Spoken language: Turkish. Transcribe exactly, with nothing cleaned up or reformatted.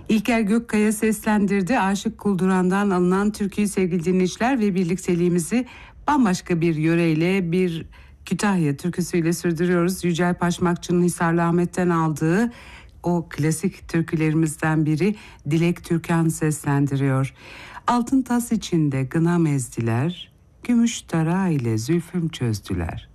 İlker Gökkaya seslendirdi. Aşık Kulduran'dan alınan türküyü sevgili dinleyiciler ve birlikteliğimizi bambaşka bir yöreyle, bir Kütahya türküsüyle sürdürüyoruz. Yücel Paşmakçı'nın Hisarlı Ahmet'ten aldığı o klasik türkülerimizden biri Dilek Türkan seslendiriyor. Altın tas içinde gına mezdiler, gümüş tara ile zülfüm çözdüler.